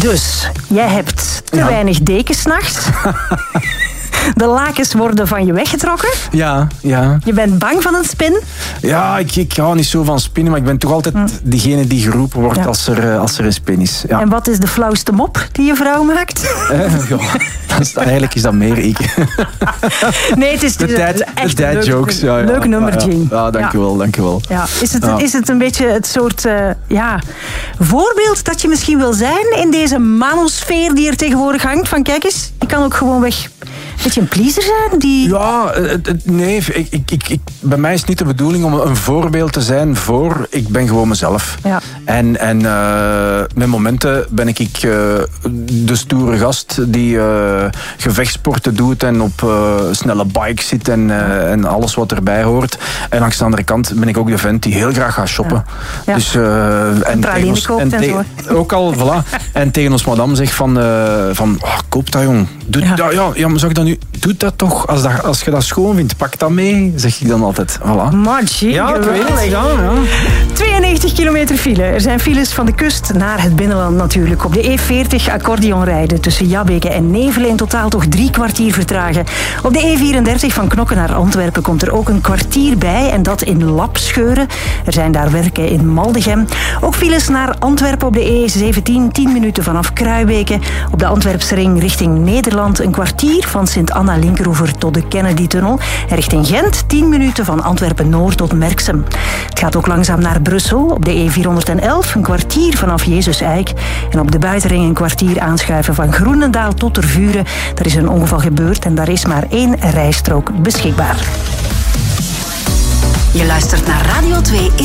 Dus, jij hebt te weinig dekens 's nachts. De lakens worden van je weggetrokken. Ja. Je bent bang van een spin. Ja, ik hou niet zo van spinnen, maar ik ben toch altijd diegene die geroepen wordt als er een spin is. Ja. En wat is de flauwste mop die je vrouw maakt? Eigenlijk is dat meer ik. Nee, het is de dad jokes. Leuk nummer, Jane. Ja, dankjewel. Ja. Is het een beetje het soort voorbeeld dat je misschien wil zijn in deze manosfeer die er tegenwoordig hangt? Van kijk eens, ik kan ook gewoon weg een beetje een pleaser zijn? Ja, nee. Bij mij is het niet de bedoeling om een voorbeeld te zijn voor. Ik ben gewoon mezelf. Ja. En met momenten ben ik de stoere gast die gevechtsporten doet en op snelle bikes zit en alles wat erbij hoort. En langs de andere kant ben ik ook de vent die heel graag gaat shoppen. Ja. Dus, ook al, voilà. En tegen ons madame zegt van koop dat, jong. Doe dat, maar zou ik dat nu... Doe dat toch. Als je dat schoon vindt, pak dat mee, zeg ik dan altijd. Voilà. Magie, ja, ik weet het. Ja. 92 kilometer file. Er zijn files van de kust naar het binnenland natuurlijk. Op de E40 accordeon rijden tussen Jabbeke en Nevelen in totaal toch 3 kwartier vertragen. Op de E34 van Knokke naar Antwerpen komt er ook een kwartier bij en dat in Lapscheuren. Er zijn daar werken in Maldegem. Ook files naar Antwerpen op de E17, 10 minuten vanaf Kruibeke. Op de Antwerpse ring richting Nederland een kwartier van Sint-Anna-Linkeroever tot de Kennedy-tunnel. En richting Gent 10 minuten van Antwerpen-Noord tot Merksem. Het gaat ook langzaam naar Brussel. Op de E411 een kwartier vanaf Jezus-Eik. En op de buitenring een kwartier aanschuiven van Groenendaal tot Tervuren. Daar is een ongeval gebeurd en daar is maar 1 rijstrook beschikbaar. Je luistert naar Radio 2.